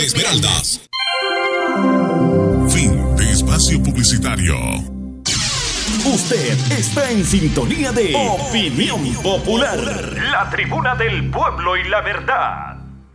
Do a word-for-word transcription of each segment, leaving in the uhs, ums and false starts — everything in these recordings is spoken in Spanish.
Esmeraldas. Fin de espacio publicitario. Usted está en sintonía de Opinión Popular, la tribuna del pueblo y la verdad.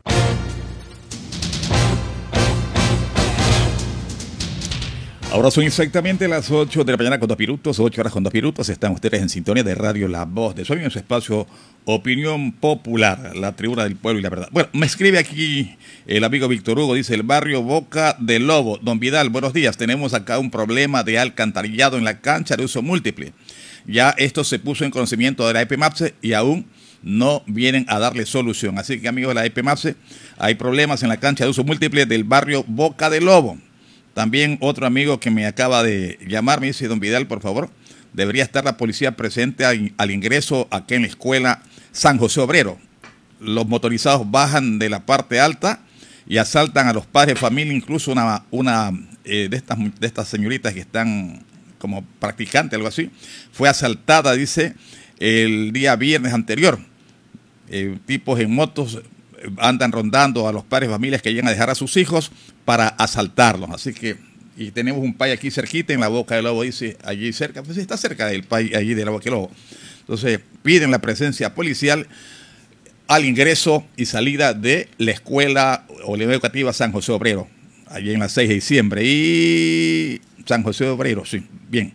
Ahora son exactamente las ocho de la mañana con dos minutos, ocho horas con dos minutos. Están ustedes en sintonía de Radio La Voz de Sueño en su espacio Opinión Popular, la tribuna del pueblo y la verdad. Bueno, me escribe aquí el amigo Víctor Hugo, dice el barrio Boca del Lobo. Don Vidal, buenos días. Tenemos acá un problema de alcantarillado en la cancha de uso múltiple. Ya esto se puso en conocimiento de la EPMAPSE y aún no vienen a darle solución. Así que, amigos de la EPMAPSE, hay problemas en la cancha de uso múltiple del barrio Boca del Lobo. También otro amigo que me acaba de llamar me dice, don Vidal, por favor, debería estar la policía presente al, al ingreso aquí en la escuela San José Obrero. Los motorizados bajan de la parte alta y asaltan a los padres de familia, incluso una, una eh, de, estas, de estas señoritas que están como practicantes, algo así, fue asaltada, dice, el día viernes anterior. Eh, tipos en motos andan rondando a los padres de familias que llegan a dejar a sus hijos para asaltarlos. Así que, y tenemos un país aquí cerquita, en la Boca del Lobo, dice, allí cerca, pues está cerca del país, allí de la Boca del Lobo. Entonces, piden la presencia policial al ingreso y salida de la escuela o la educativa San José Obrero, allí en la seis de diciembre. Y San José Obrero, sí, bien.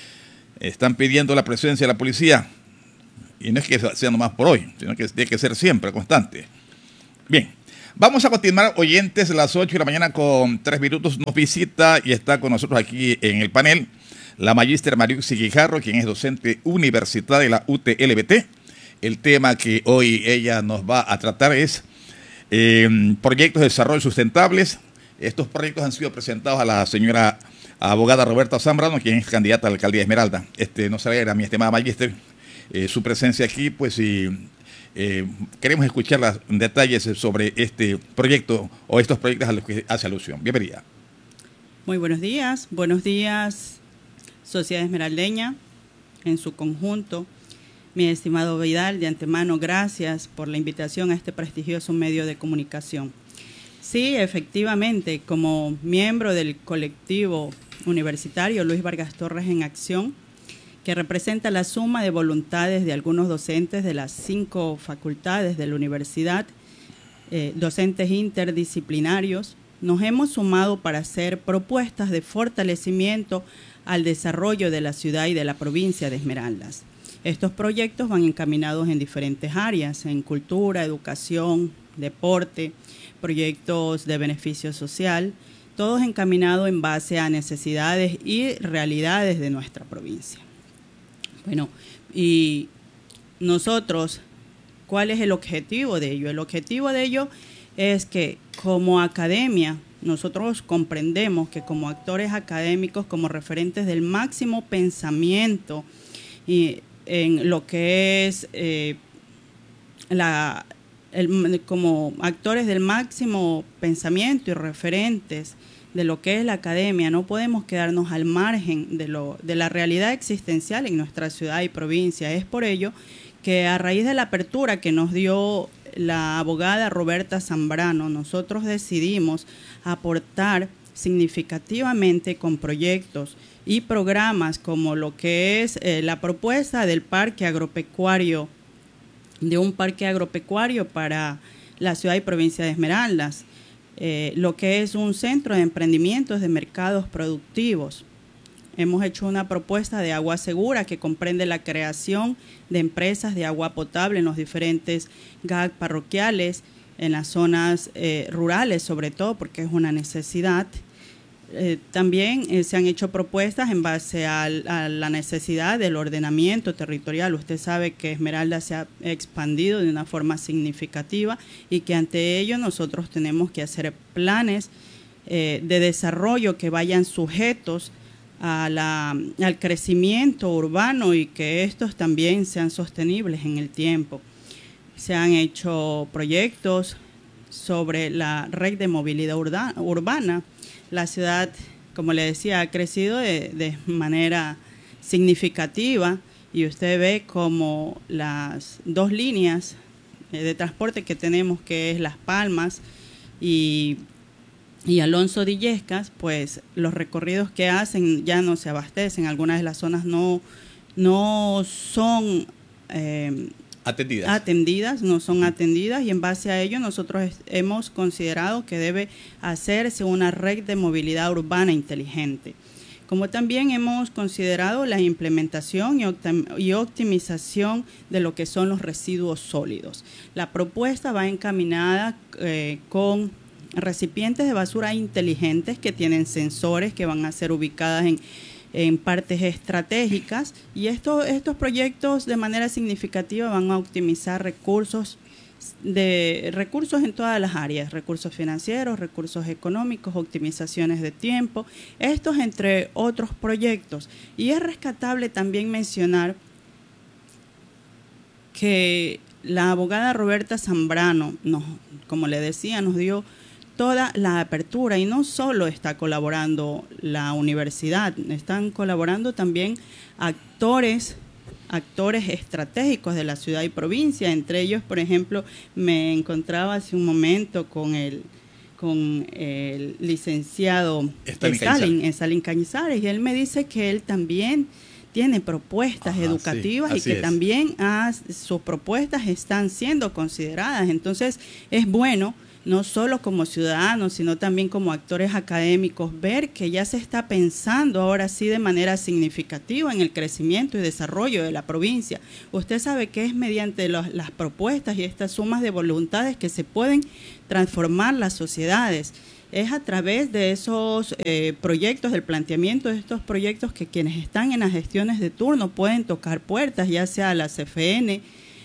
Están pidiendo la presencia de la policía, y no es que sea nomás por hoy, sino que tiene que ser siempre, constante. Bien, vamos a continuar, oyentes, las ocho de la mañana con tres minutos. Nos visita y está con nosotros aquí en el panel la magíster Mariuxi Guijarro, quien es docente universitaria de la U T L B T. El tema que hoy ella nos va a tratar es eh, proyectos de desarrollo sustentables. Estos proyectos han sido presentados a la señora abogada Roberta Zambrano, quien es candidata a la alcaldía de Esmeralda. Este, no sabía, era mi estimada magíster, eh, su presencia aquí, pues y... Eh, queremos escuchar los detalles sobre este proyecto o estos proyectos a los que hace alusión. Bienvenida. Muy buenos días, buenos días, Sociedad Esmeraldeña en su conjunto. Mi estimado Vidal, de antemano, gracias por la invitación a este prestigioso medio de comunicación. Sí, efectivamente, como miembro del colectivo universitario Luis Vargas Torres en Acción, que representa la suma de voluntades de algunos docentes de las cinco facultades de la universidad, eh, docentes interdisciplinarios, nos hemos sumado para hacer propuestas de fortalecimiento al desarrollo de la ciudad y de la provincia de Esmeraldas. Estos proyectos van encaminados en diferentes áreas, en cultura, educación, deporte, proyectos de beneficio social, todos encaminados en base a necesidades y realidades de nuestra provincia. Bueno, y nosotros, ¿cuál es el objetivo de ello? El objetivo de ello es que como academia, nosotros comprendemos que como actores académicos, como referentes del máximo pensamiento y en lo que es eh, la, el, como actores del máximo pensamiento y referentes de lo que es la academia, no podemos quedarnos al margen de, lo, de la realidad existencial en nuestra ciudad y provincia. Es por ello que a raíz de la apertura que nos dio la abogada Roberta Zambrano, nosotros decidimos aportar significativamente con proyectos y programas como lo que es eh, la propuesta del parque agropecuario, de un parque agropecuario para la ciudad y provincia de Esmeraldas. Eh, lo que es un centro de emprendimientos de mercados productivos. Hemos hecho una propuesta de agua segura que comprende la creación de empresas de agua potable en los diferentes G A C parroquiales, en las zonas eh, rurales sobre todo, porque es una necesidad. Eh, también eh, se han hecho propuestas en base a, a la necesidad del ordenamiento territorial. Usted sabe que Esmeralda se ha expandido de una forma significativa y que ante ello nosotros tenemos que hacer planes eh, de desarrollo que vayan sujetos a la, al crecimiento urbano y que estos también sean sostenibles en el tiempo. Se han hecho proyectos sobre la red de movilidad urda, urbana. La ciudad, como le decía, ha crecido de, de manera significativa y usted ve como las dos líneas de transporte que tenemos, que es Las Palmas y y Alonso de Illescas, pues los recorridos que hacen ya no se abastecen, algunas de las zonas no, no son eh, atendidas. atendidas, no son atendidas, y en base a ello nosotros hemos considerado que debe hacerse una red de movilidad urbana inteligente. Como también hemos considerado la implementación y, optim- y optimización de lo que son los residuos sólidos. La propuesta va encaminada eh, con recipientes de basura inteligentes que tienen sensores que van a ser ubicadas en, en partes estratégicas, y esto, estos proyectos de manera significativa van a optimizar recursos de recursos en todas las áreas, recursos financieros, recursos económicos, optimizaciones de tiempo, estos entre otros proyectos. Y es rescatable también mencionar que la abogada Roberta Zambrano, nos, como le decía, nos dio toda la apertura, y no solo está colaborando la universidad, están colaborando también actores actores estratégicos de la ciudad y provincia. Entre ellos, por ejemplo, me encontraba hace un momento con el con el licenciado Stalin, Stalin Cañizares, y él me dice que él también tiene propuestas Ajá, educativas, sí, y que es. también ha, sus propuestas están siendo consideradas. Entonces, es bueno, no solo como ciudadanos, sino también como actores académicos, ver que ya se está pensando ahora sí de manera significativa en el crecimiento y desarrollo de la provincia. Usted sabe que es mediante los, las propuestas y estas sumas de voluntades que se pueden transformar las sociedades. Es a través de esos eh, proyectos, del planteamiento de estos proyectos, que quienes están en las gestiones de turno pueden tocar puertas, ya sea a la C F N,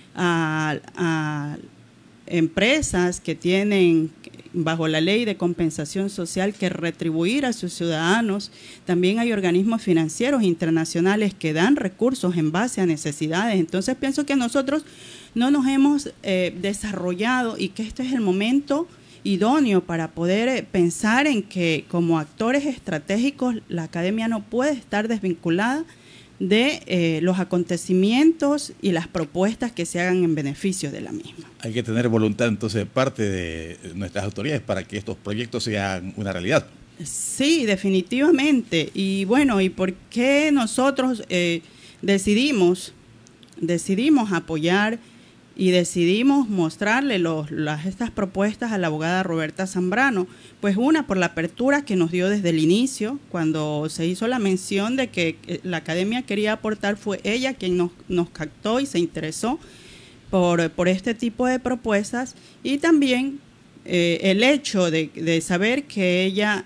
a, a empresas que tienen bajo la ley de compensación social que retribuir a sus ciudadanos. También hay organismos financieros internacionales que dan recursos en base a necesidades. Entonces pienso que nosotros no nos hemos eh, desarrollado, y que este es el momento idóneo para poder eh, pensar en que como actores estratégicos la academia no puede estar desvinculada de eh, los acontecimientos y las propuestas que se hagan en beneficio de la misma. Hay que tener voluntad entonces de parte de nuestras autoridades para que estos proyectos sean una realidad. Sí, definitivamente. Y bueno, ¿y por qué nosotros eh, decidimos, decidimos apoyar y decidimos mostrarle los, las, estas propuestas a la abogada Roberta Zambrano? Pues una, por la apertura que nos dio desde el inicio, cuando se hizo la mención de que la academia quería aportar, fue ella quien nos, nos captó y se interesó por, por este tipo de propuestas, y también eh, el hecho de, de saber que ella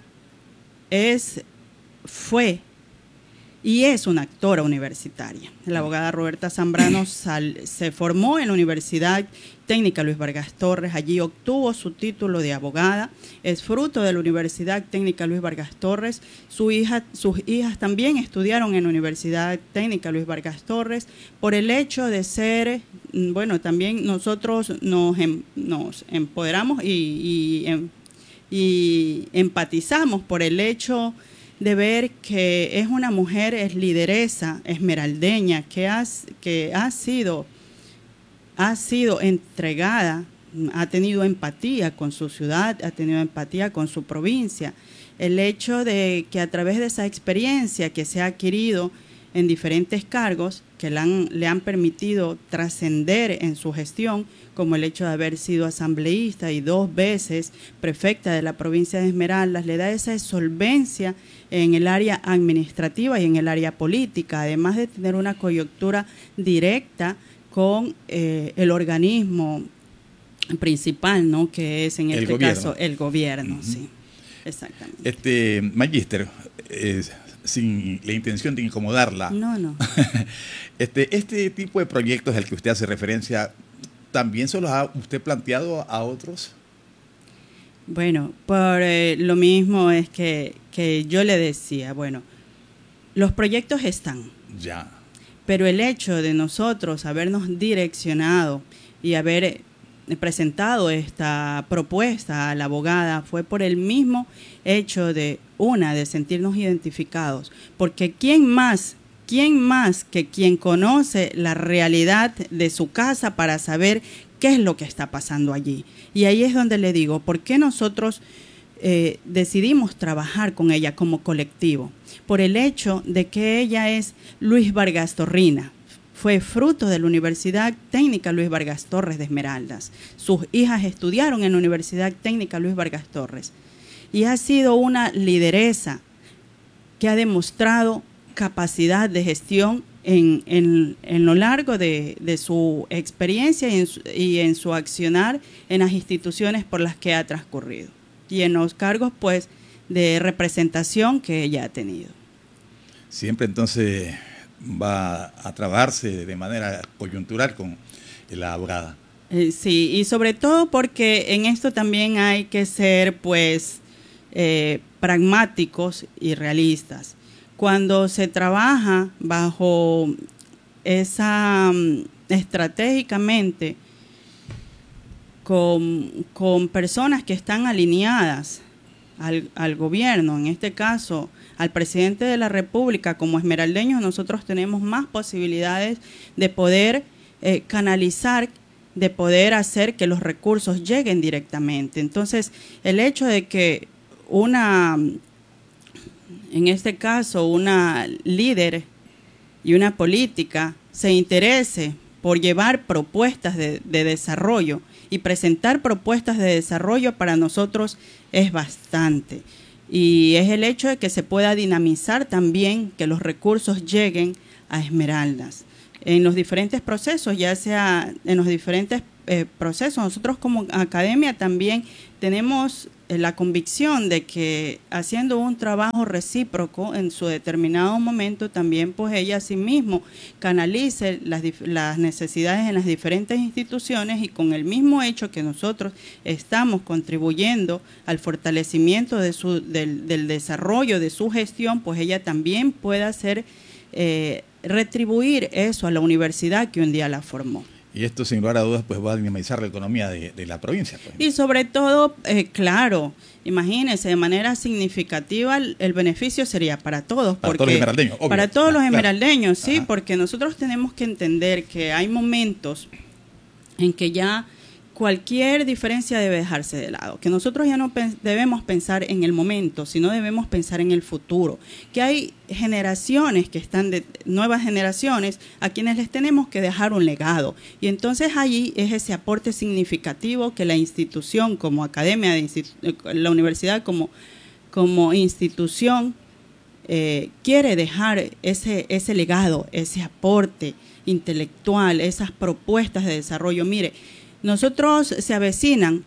es, fue y es una actora universitaria. La abogada Roberta Zambrano sal, se formó en la Universidad Técnica Luis Vargas Torres, allí obtuvo su título de abogada, es fruto de la Universidad Técnica Luis Vargas Torres. Su hija, sus hijas también estudiaron en la Universidad Técnica Luis Vargas Torres. Por el hecho de ser, bueno, también nosotros nos, em, nos empoderamos y, y, y empatizamos por el hecho de ver que es una mujer, es lideresa esmeraldeña, que ha, que ha sido, ha sido entregada, ha tenido empatía con su ciudad, ha tenido empatía con su provincia. El hecho de que a través de esa experiencia que se ha adquirido en diferentes cargos, que le han, le han permitido trascender en su gestión, como el hecho de haber sido asambleísta y dos veces prefecta de la provincia de Esmeraldas, le da esa solvencia en el área administrativa y en el área política, además de tener una coyuntura directa con eh, el organismo principal, ¿no?, que es en el este gobierno. caso el gobierno. Uh-huh. Sí, exactamente. Este, Magíster, eh, sin la intención de incomodarla. No, no. este, este tipo de proyectos al que usted hace referencia, ¿también se los ha usted planteado a otros? Bueno, por eh, lo mismo es que, que yo le decía, bueno, los proyectos están. Ya. Pero el hecho de nosotros habernos direccionado y haber presentado esta propuesta a la abogada fue por el mismo hecho de, una, de sentirnos identificados, porque ¿quién más, quién más que quien conoce la realidad de su casa para saber qué es lo que está pasando allí? Y ahí es donde le digo, ¿por qué nosotros eh, decidimos trabajar con ella como colectivo, por el hecho de que ella es Luis Vargas Torrina. Fue fruto de la Universidad Técnica Luis Vargas Torres de Esmeraldas. Sus hijas estudiaron en la Universidad Técnica Luis Vargas Torres. Y ha sido una lideresa que ha demostrado capacidad de gestión en, en, en lo largo de, de su experiencia y en su, y en su accionar en las instituciones por las que ha transcurrido y en los cargos pues de representación que ella ha tenido. Siempre entonces va a trabajarse de manera coyuntural con la abogada. Eh, sí, y sobre todo porque en esto también hay que ser pues eh, pragmáticos y realistas. Cuando se trabaja bajo esa um, estratégicamente con, con personas que están alineadas al, al gobierno, en este caso al presidente de la República, como esmeraldeños, nosotros tenemos más posibilidades de poder eh, canalizar, de poder hacer que los recursos lleguen directamente. Entonces, el hecho de que una, en este caso, una líder y una política se interese por llevar propuestas de, de desarrollo y presentar propuestas de desarrollo para nosotros es bastante. Y es el hecho de que se pueda dinamizar también, que los recursos lleguen a Esmeraldas. En los diferentes procesos, ya sea en los diferentes eh, procesos, nosotros como academia también tenemos eh, la convicción de que haciendo un trabajo recíproco en su determinado momento, también pues ella a sí mismo canalice las, las necesidades en las diferentes instituciones y con el mismo hecho que nosotros estamos contribuyendo al fortalecimiento de su, del, del desarrollo de su gestión, pues ella también pueda hacer eh, retribuir eso a la universidad que un día la formó. Y esto, sin lugar a dudas, pues va a dinamizar la economía de, de la provincia. Pues. Y sobre todo, eh, claro, imagínense, de manera significativa el, el beneficio sería para todos. Para porque, todos los esmeraldeños, obvio. Para todos ah, los claro. esmeraldeños, sí, Ajá. Porque nosotros tenemos que entender que hay momentos en que ya cualquier diferencia debe dejarse de lado, que nosotros ya no pe- debemos pensar en el momento, sino debemos pensar en el futuro, que hay generaciones que están, de nuevas generaciones, a quienes les tenemos que dejar un legado, y entonces allí es ese aporte significativo que la institución como academia, de institu- la universidad como, como institución eh, quiere dejar ese, ese legado, ese aporte intelectual, esas propuestas de desarrollo. Mire, nosotros se avecinan,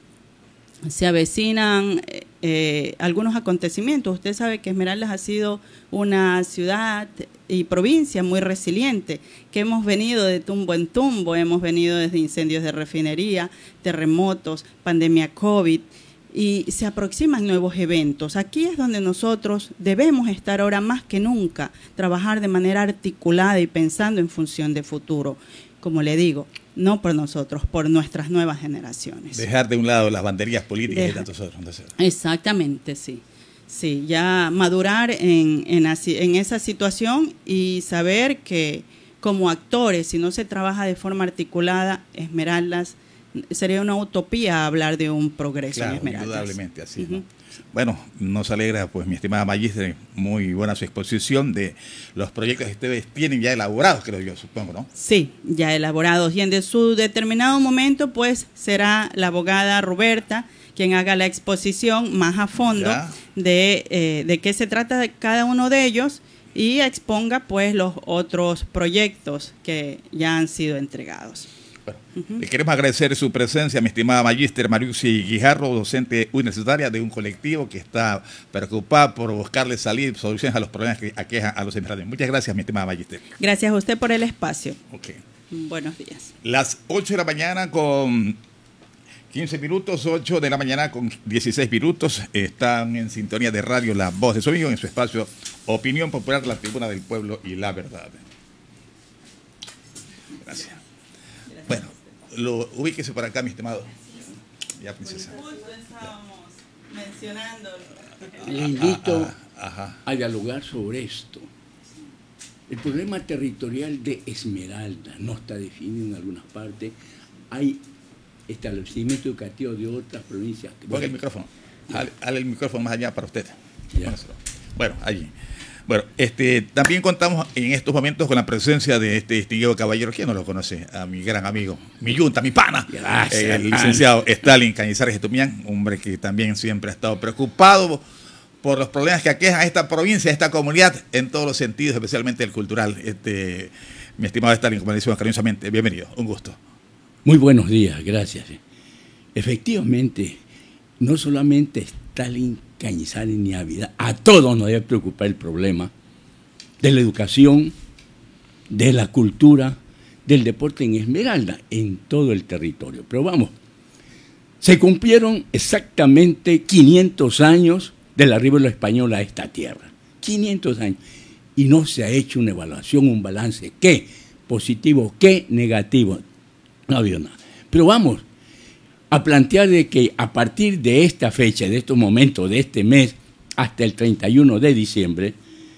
se avecinan eh, algunos acontecimientos. Usted sabe que Esmeraldas ha sido una ciudad y provincia muy resiliente, que hemos venido de tumbo en tumbo, hemos venido desde incendios de refinería, terremotos, pandemia COVID, y se aproximan nuevos eventos. Aquí es donde nosotros debemos estar ahora más que nunca, trabajar de manera articulada y pensando en función de futuro. Como le digo, no por nosotros, por nuestras nuevas generaciones. Dejar de un lado las banderías políticas Deja. y tantos otros. Entonces. Exactamente, sí. Sí, ya madurar en, en, así, en esa situación y saber que como actores, si no se trabaja de forma articulada, Esmeraldas, sería una utopía hablar de un progreso Claro, en Esmeraldas. indudablemente así. Uh-huh. ¿no? Bueno, nos alegra, pues, mi estimada Magíster, muy buena su exposición de los proyectos que ustedes tienen ya elaborados, creo yo, supongo, ¿no? Sí, ya elaborados. Y en de su determinado momento, pues, será la abogada Roberta quien haga la exposición más a fondo ya. de, eh, de qué se trata de cada uno de ellos y exponga, pues, los otros proyectos que ya han sido entregados. Bueno, uh-huh. Le queremos agradecer su presencia, mi estimada Magíster Mariusi Guijarro, docente universitaria de un colectivo que está preocupada por buscarle salir soluciones a los problemas que aquejan a los esmeraldeños. Muchas gracias, mi estimada Magíster. Gracias a usted por el espacio. Okay. Buenos días. Las ocho de la mañana con quince minutos, ocho de la mañana con dieciséis minutos, están en sintonía de Radio La Voz de su amigo en su espacio Opinión Popular, la Tribuna del Pueblo y la Verdad. Gracias. Bueno, lo, ubíquese por acá, mi estimado. Ya, princesa. Justo estábamos mencionando. Le invito ah, ah, a dialogar sobre esto. El problema territorial de Esmeralda no está definido en algunas partes. Hay establecimientos educativos de otras provincias. ponga el micrófono. Dale, dale el micrófono más allá para usted. Ya. Bueno, allí. Bueno, este, también contamos en estos momentos con la presencia de este distinguido caballero. ¿Quién no lo conoce? A mi gran amigo, mi yunta, mi pana, Gracias, eh, el licenciado Stalin Cañizares Estupiñán, hombre que también siempre ha estado preocupado por los problemas que aquejan a esta provincia, a esta comunidad, en todos los sentidos, especialmente el cultural. Este, mi estimado Stalin, como le decimos cariñosamente, bienvenido, un gusto. Muy buenos días, gracias. Efectivamente, no solamente Stalin Cañizares ni a Vidal, a todos nos debe preocupar el problema de la educación, de la cultura, del deporte en Esmeralda, en todo el territorio. Pero vamos, se cumplieron exactamente quinientos años del arribo de los españoles a esta tierra. quinientos años. Y no se ha hecho una evaluación, un balance. ¿Qué? Positivo, ¿qué? Negativo. No ha habido nada. Pero vamos a plantear de que a partir de esta fecha, de estos momentos, de este mes, hasta el treinta y uno de diciembre,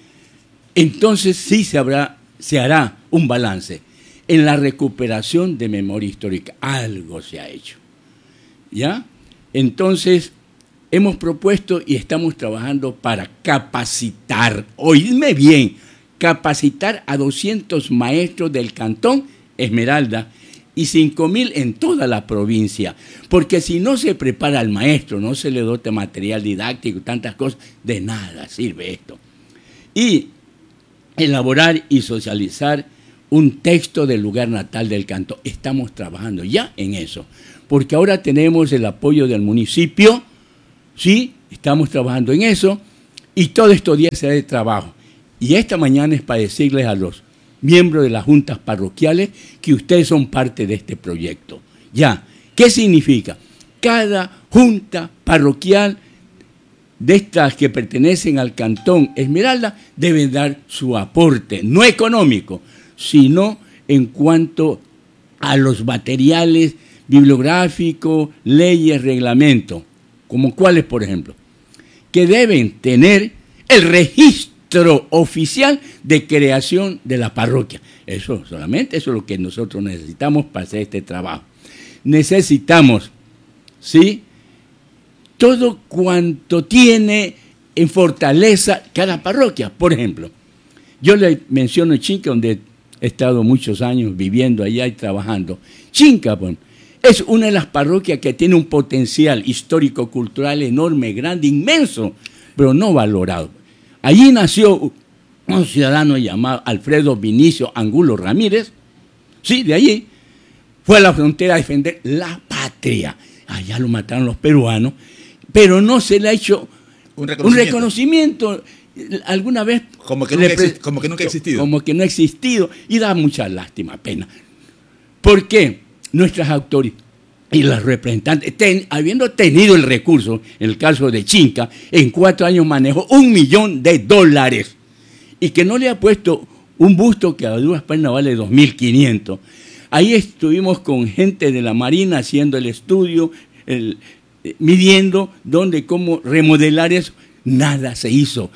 entonces sí se, habrá, se hará un balance en la recuperación de memoria histórica. Algo se ha hecho. ¿Ya? Entonces, hemos propuesto y estamos trabajando para capacitar, oídme bien, capacitar a doscientos maestros del Cantón Esmeralda y cinco mil en toda la provincia, porque si no se prepara al maestro, no se le dota material didáctico, tantas cosas, de nada sirve esto. Y elaborar y socializar un texto del lugar natal del Cantón. Estamos trabajando ya en eso, porque ahora tenemos el apoyo del municipio, sí, estamos trabajando en eso, y todos estos días será de trabajo. Y esta mañana es para decirles a los miembros de las juntas parroquiales que ustedes son parte de este proyecto. Ya, ¿qué significa? Cada junta parroquial de estas que pertenecen al Cantón Esmeralda deben dar su aporte, no económico, sino en cuanto a los materiales bibliográficos, leyes, reglamentos, como cuáles, por ejemplo, que deben tener el registro oficial de creación de la parroquia. Eso solamente, eso es lo que nosotros necesitamos para hacer este trabajo. Necesitamos, ¿sí?, todo cuanto tiene en fortaleza cada parroquia. Por ejemplo, yo le menciono Chinca, donde he estado muchos años viviendo allá y trabajando. Chinca, pues, es una de las parroquias que tiene un potencial histórico-cultural enorme, grande, inmenso, pero no valorado. Allí nació un ciudadano llamado Alfredo Vinicio Angulo Ramírez. Sí, de allí fue a la frontera a defender la patria. Allá lo mataron los peruanos, pero no se le ha hecho un reconocimiento. Un reconocimiento. Alguna vez... Como que, nunca exist, como que nunca ha existido. Como que no ha existido. Y da mucha lástima, pena. ¿Por qué? Nuestras autoridades y las representantes, ten, habiendo tenido el recurso, en el caso de Chinca, en cuatro años manejó un millón de dólares y que no le ha puesto un busto que a duras penas vale dos mil quinientos. Ahí estuvimos con gente de la Marina haciendo el estudio, el, eh, midiendo dónde, cómo remodelar eso. Nada se hizo.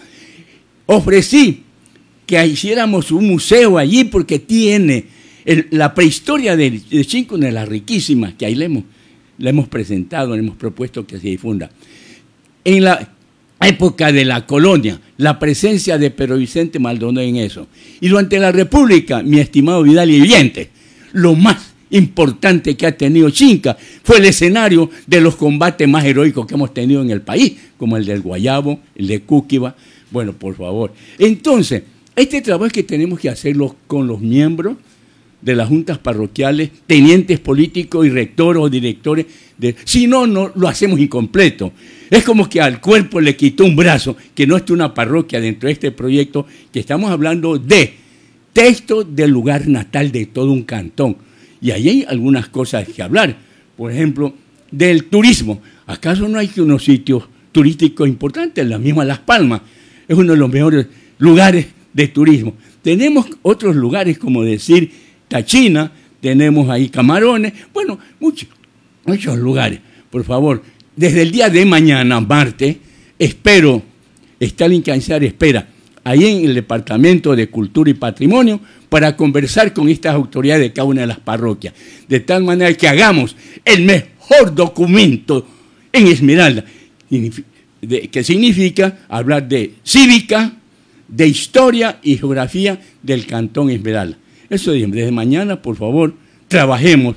Ofrecí que hiciéramos un museo allí porque tiene... El, la prehistoria de, de Chinca, una de las riquísimas, que ahí le hemos, le hemos presentado, le hemos propuesto que se difunda. En la época de la colonia, la presencia de Pedro Vicente Maldonado en eso. Y durante la República, mi estimado Vidal y oyente, lo más importante que ha tenido Chinca fue el escenario de los combates más heroicos que hemos tenido en el país, como el del Guayabo, el de Cúquiba. Bueno, por favor. Entonces, este trabajo es que tenemos que hacerlo con los miembros de las juntas parroquiales, tenientes políticos y rectores o directores. De, si no, no lo hacemos incompleto. Es como que al cuerpo le quitó un brazo, que no esté una parroquia dentro de este proyecto, que estamos hablando de texto del lugar natal de todo un cantón. Y ahí hay algunas cosas que hablar. Por ejemplo, del turismo. ¿Acaso no hay que unos sitios turísticos importantes? La misma Las Palmas es uno de los mejores lugares de turismo. Tenemos otros lugares, como decir, Tachina, tenemos ahí Camarones, bueno, muchos, muchos lugares. Por favor, desde el día de mañana, martes, espero, Stalin Cañizares espera, ahí en el Departamento de Cultura y Patrimonio, para conversar con estas autoridades de cada una de las parroquias, de tal manera que hagamos el mejor documento en Esmeralda, de, que significa hablar de cívica, de historia y geografía del Cantón Esmeralda. Eso desde mañana, por favor, trabajemos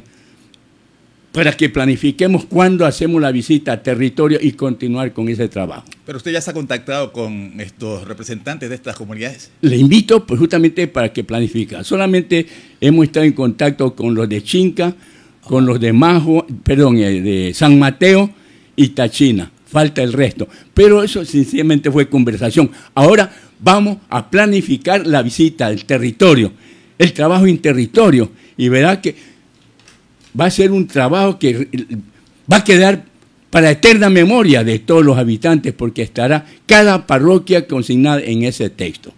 para que planifiquemos cuándo hacemos la visita a territorio y continuar con ese trabajo. Pero usted ya se ha contactado con estos representantes de estas comunidades. Le invito pues justamente para que planifique. Solamente hemos estado en contacto con los de Chinca, con los de Majo, perdón, de San Mateo y Tachina. Falta el resto. Pero eso sencillamente fue conversación. Ahora vamos a planificar la visita del territorio, el trabajo en territorio, y verá que va a ser un trabajo que va a quedar para eterna memoria de todos los habitantes, porque estará cada parroquia consignada en ese texto.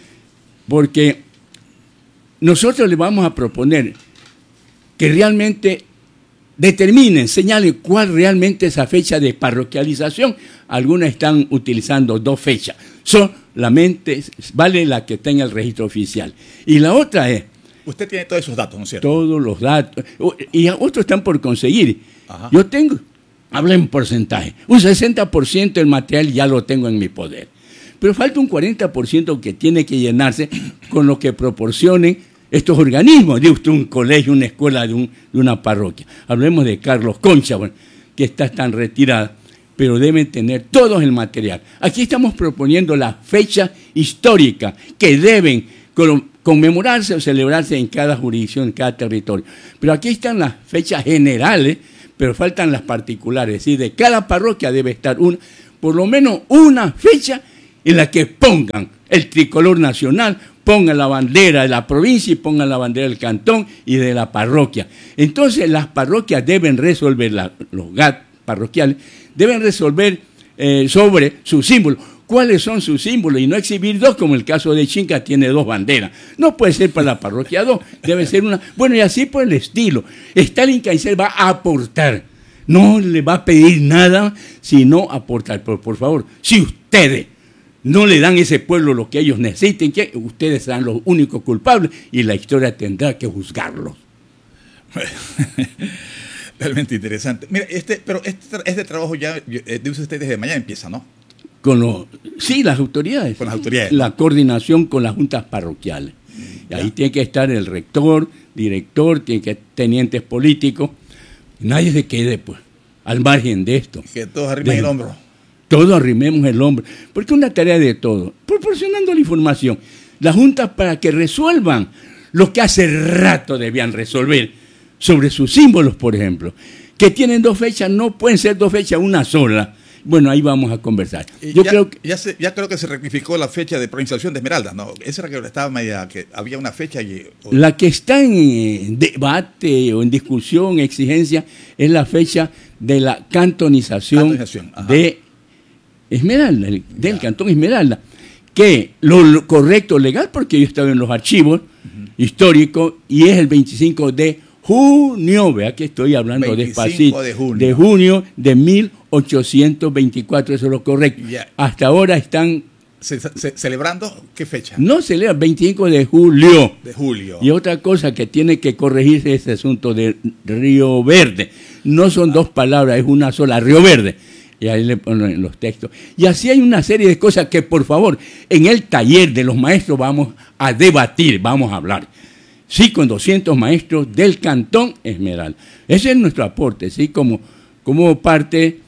Porque nosotros le vamos a proponer que realmente determinen, señalen cuál realmente es esa fecha de parroquialización. Algunas están utilizando dos fechas. Solamente vale la que tenga el registro oficial. Y la otra es... Usted tiene todos esos datos, ¿no es cierto? Todos los datos. Y otros están por conseguir. Ajá. Yo tengo, habla en porcentaje, un sesenta por ciento del material ya lo tengo en mi poder. Pero falta un cuarenta por ciento que tiene que llenarse con lo que proporcionen estos organismos. De usted un colegio, una escuela, de, un, de una parroquia. Hablemos de Carlos Concha, bueno, que está tan retirada, pero deben tener todo el material. Aquí estamos proponiendo la fecha histórica que deben conmemorarse o celebrarse en cada jurisdicción, en cada territorio. Pero aquí están las fechas generales, pero faltan las particulares. Es decir, de cada parroquia debe estar una, por lo menos una fecha en la que pongan el tricolor nacional, pongan la bandera de la provincia y pongan la bandera del cantón y de la parroquia. Entonces las parroquias deben resolver, la, los G A T parroquiales, deben resolver eh, sobre sus símbolos. ¿Cuáles son sus símbolos? Y no exhibir dos, como el caso de Chinca tiene dos banderas. No puede ser para la parroquia dos, debe ser una. Bueno, y así por el estilo. Stalin Caicedo va a aportar. No le va a pedir nada, sino aportar. Pero por favor, si ustedes no le dan a ese pueblo lo que ellos necesiten, que ustedes serán los únicos culpables y la historia tendrá que juzgarlos. Realmente interesante. Mira, este, pero este, este trabajo ya, dice usted, desde mañana empieza, ¿no? Con los, sí, las autoridades. Con las autoridades. La coordinación con las juntas parroquiales. Y ahí tiene que estar el rector, director, tiene que tenientes políticos. Nadie se quede, pues, al margen de esto. Que todos arrimen de, el hombro. Todos arrimemos el hombro. Porque es una tarea de todos. Proporcionando la información. Las juntas para que resuelvan lo que hace rato debían resolver. Sobre sus símbolos, por ejemplo. Que tienen dos fechas, no pueden ser dos fechas, una sola. Bueno, ahí vamos a conversar. Yo ya, creo que, ya, se, ya creo que se rectificó la fecha de provincialización de Esmeralda, ¿no? Esa era que estaba media, que había una fecha y... O... La que está en debate o en discusión, exigencia, es la fecha de la cantonización, cantonización de Esmeralda, del ya. Cantón Esmeralda. Que lo, lo correcto legal, porque yo estaba en los archivos uh-huh. históricos, y es el veinticinco de junio, vea que estoy hablando despacito, de junio. de junio de mil ochocientos veinticuatro, eso es lo correcto. Yeah. Hasta ahora están... ¿Ce ce ¿Celebrando qué fecha? No celebran, veinticinco de julio. De julio. Y otra cosa que tiene que corregirse es ese asunto de Río Verde. No son ah. dos palabras, es una sola, Río Verde. Y ahí le ponen los textos. Y así hay una serie de cosas que, por favor, en el taller de los maestros vamos a debatir, vamos a hablar. Sí, con doscientos maestros del Cantón Esmeralda. Ese es nuestro aporte, sí, como, como parte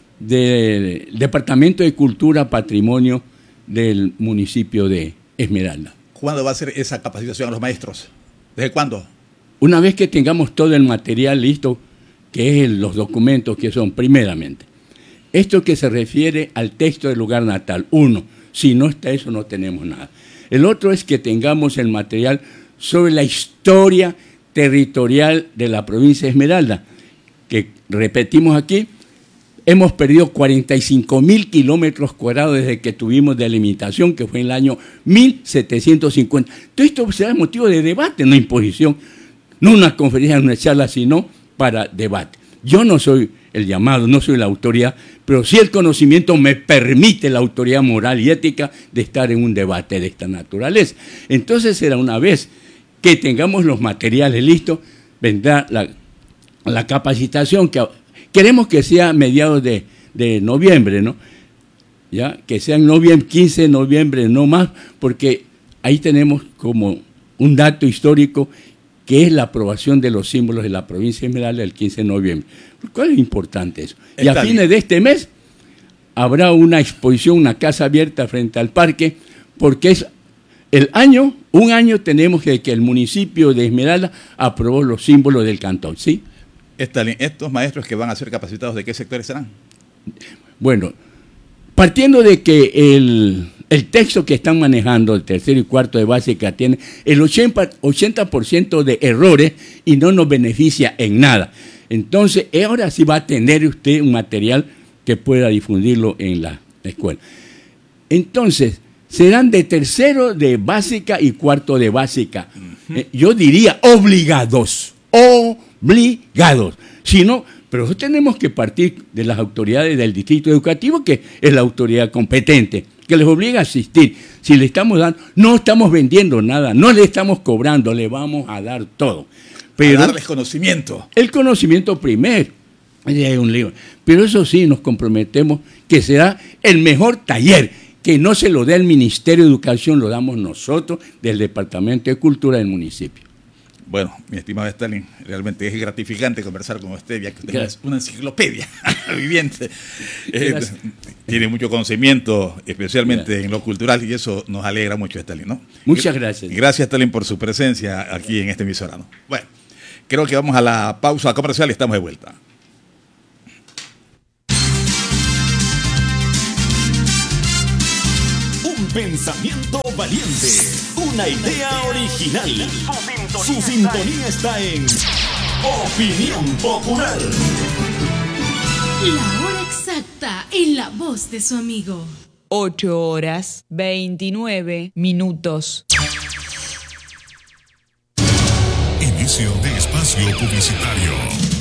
del Departamento de Cultura, Patrimonio del municipio de Esmeralda. ¿Cuándo va a ser esa capacitación a los maestros? ¿Desde cuándo? Una vez que tengamos todo el material listo, que es los documentos que son, primeramente, esto que se refiere al texto del lugar natal. Uno, si no está eso, no tenemos nada. El otro es que tengamos el material sobre la historia territorial de la provincia de Esmeralda, que repetimos aquí, hemos perdido cuarenta y cinco mil kilómetros cuadrados desde que tuvimos delimitación, que fue en el año mil setecientos cincuenta. Todo esto será motivo de debate, no imposición, no una conferencia, no una charla, sino para debate. Yo no soy el llamado, no soy la autoridad, pero sí el conocimiento me permite la autoridad moral y ética de estar en un debate de esta naturaleza. Entonces será una vez que tengamos los materiales listos, vendrá la, la capacitación que queremos que sea a mediados de, de noviembre, ¿no? Ya, que sea en noviembre, quince de noviembre, no más, porque ahí tenemos como un dato histórico que es la aprobación de los símbolos de la provincia de Esmeralda el quince de noviembre. ¿Cuál es importante eso? Y a fines de este mes habrá una exposición, una casa abierta frente al parque, porque es el año, un año tenemos que, que el municipio de Esmeralda aprobó los símbolos del cantón, ¿sí? Estos maestros que van a ser capacitados, ¿de qué sectores serán? Bueno, partiendo de que el, el texto que están manejando, el tercero y cuarto de básica, tiene el ochenta por ciento de errores y no nos beneficia en nada. Entonces, ahora sí va a tener usted un material que pueda difundirlo en la escuela. Entonces, serán de tercero de básica y cuarto de básica. Uh-huh. Eh, yo diría obligados, obligados. Si no, pero nosotros tenemos que partir de las autoridades del distrito educativo, que es la autoridad competente, que les obliga a asistir. Si le estamos dando, no estamos vendiendo nada, no le estamos cobrando, le vamos a dar todo. Pero a darles conocimiento. El conocimiento primero. Hay un libro. Pero eso sí, nos comprometemos que será el mejor taller, que no se lo dé el Ministerio de Educación, lo damos nosotros del Departamento de Cultura del municipio. Bueno, mi estimado Stalin, realmente es gratificante conversar con usted, ya que usted es una enciclopedia viviente. Eh, tiene mucho conocimiento, especialmente gracias. En lo cultural, y eso nos alegra mucho, Stalin, ¿no? Muchas gracias. Gracias, Stalin, por su presencia aquí en este emisora, ¿no? Bueno, creo que vamos a la pausa comercial y estamos de vuelta. Pensamiento valiente, una idea original. Su sintonía está en Opinión Popular. La hora exacta en la voz de su amigo. ocho horas veintinueve minutos. Inicio de espacio publicitario.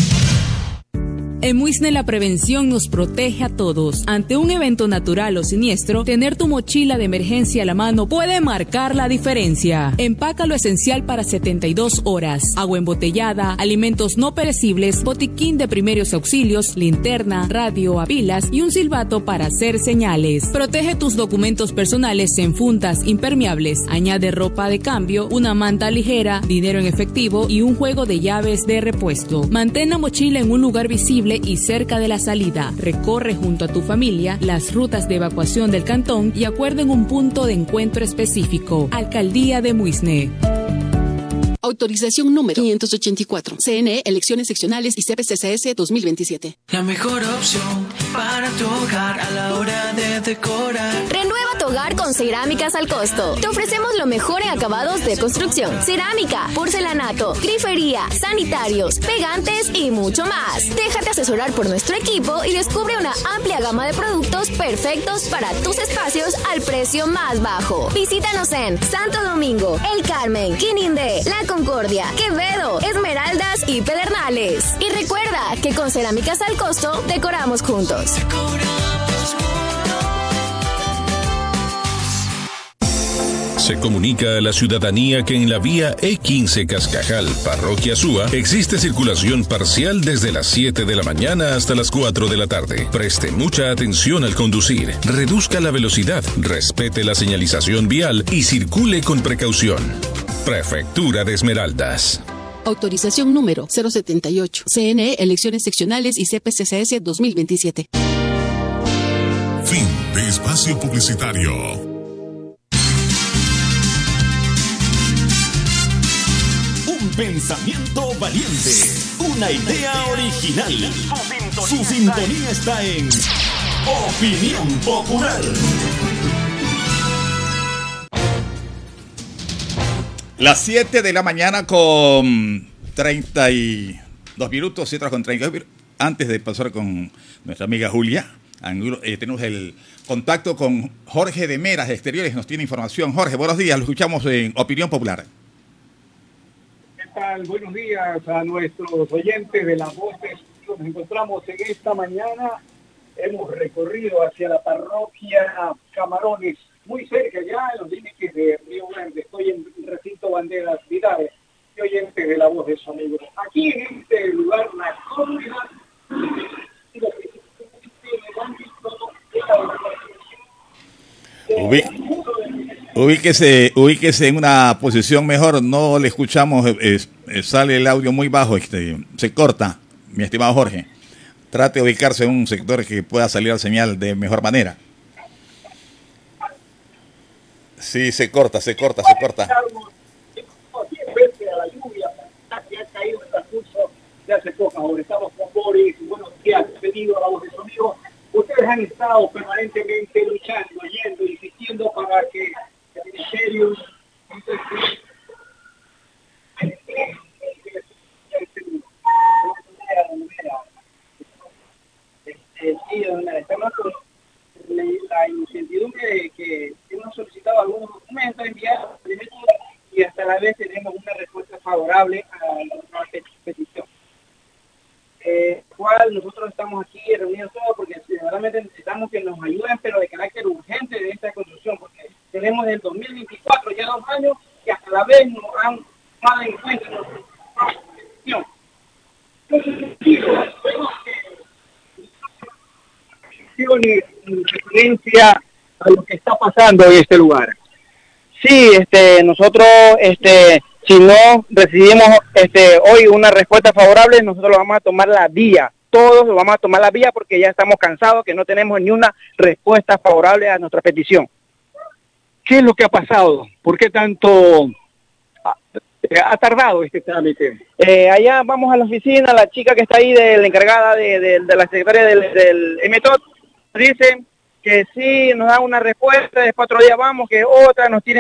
En Muisne la prevención nos protege a todos. Ante un evento natural o siniestro, tener tu mochila de emergencia a la mano puede marcar la diferencia. Empaca lo esencial para setenta y dos horas. Agua embotellada, alimentos no perecibles, botiquín de primeros auxilios, linterna, radio a pilas y un silbato para hacer señales. Protege tus documentos personales en fundas impermeables. Añade ropa de cambio, una manta ligera, dinero en efectivo y un juego de llaves de repuesto. Mantén la mochila en un lugar visible y cerca de la salida. Recorre junto a tu familia las rutas de evacuación del cantón y acuerden un punto de encuentro específico. Alcaldía de Muisne. Autorización número quinientos ochenta y cuatro. C N E, Elecciones Seccionales y C P C C S dos mil veintisiete. La mejor opción para tu hogar a la hora de decorar. Renueva tu hogar con Cerámicas al Costo. Te ofrecemos lo mejor en acabados de construcción. Cerámica, porcelanato, grifería, sanitarios, pegantes y mucho más. Déjate asesorar por nuestro equipo y descubre una amplia gama de productos perfectos para tus espacios al precio más bajo. Visítanos en Santo Domingo, El Carmen, Quinindé, La Concordia, Quevedo, Esmeraldas y Pedernales. Y recuerda que con Cerámicas al Costo decoramos juntos. Se comunica a la ciudadanía que en la vía E quince Cascajal, Parroquia Súa, existe circulación parcial desde las siete de la mañana hasta las cuatro de la tarde. Preste mucha atención al conducir, reduzca la velocidad, respete la señalización vial y circule con precaución. Prefectura de Esmeraldas. Autorización número cero setenta y ocho. C N E, Elecciones Seccionales y C P C C S dos mil veintisiete. Fin de espacio publicitario. Pensamiento valiente, una idea original. Su sintonía está en Opinión Popular. Las siete de la mañana con treinta y dos minutos, siete con treinta y dos minutos. Antes de pasar con nuestra amiga Julia, eh, tenemos el contacto con Jorge de Meras Exteriores, nos tiene información. Jorge, buenos días, lo escuchamos en Opinión Popular. Buenos días a nuestros oyentes de La Voz de su amigo. Nos encontramos en esta mañana. Hemos recorrido hacia la parroquia Camarones, muy cerca ya en los límites de Río Grande. Estoy en el recinto Banderas Vidales y oyentes de La Voz de su amigo. Aquí en este lugar, la comunidad, y lo que Ubí- ubíquese, ubíquese en una posición mejor, no le escuchamos, eh, eh, sale el audio muy bajo, este, se corta, mi estimado Jorge. Trate de ubicarse en un sector que pueda salir la señal de mejor manera. Sí, se corta, se corta, se corta. De hace poco, ahora estamos con Boris, buenos días, bienvenido a la voz de su amigo. Ustedes han estado permanentemente luchando, yendo, insistiendo para que el ministerio sí, estamos con la incertidumbre que hemos solicitado algunos documentos enviados y hasta la vez tenemos una respuesta favorable a la petición. Eh, cual nosotros estamos aquí reunidos todos porque realmente necesitamos que nos ayuden, pero de carácter urgente de esta construcción, porque tenemos del dos mil veinticuatro ya dos años que hasta la vez nos han tomado en cuenta nuestra petición. Entonces, en referencia a lo que está pasando en este lugar. Sí, este, nosotros, este, si no recibimos, este, hoy una respuesta favorable, nosotros lo vamos a tomar la vía. Todos lo vamos a tomar la vía porque ya estamos cansados que no tenemos ni una respuesta favorable a nuestra petición. ¿Qué es lo que ha pasado? ¿Por qué tanto ha, ha tardado este trámite? Eh, allá vamos a la oficina, la chica que está ahí, de la encargada de, de, de la secretaria del, del M T O D, dice que sí, nos da una respuesta, después otro día vamos, que otra nos tiene